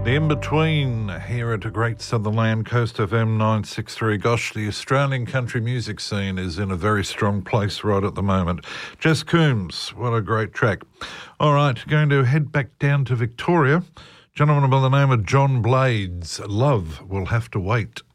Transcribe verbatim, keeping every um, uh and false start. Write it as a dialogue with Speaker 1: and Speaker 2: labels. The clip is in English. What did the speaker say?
Speaker 1: The In-Between here at a great Sutherland Coast F M nine sixty-three. Gosh, the Australian country music scene is in a very strong place right at the moment. Jess Coombs, what a great track. All right, going to head back down to Victoria. Gentleman by the name of John Blades, Love Will Have to Wait.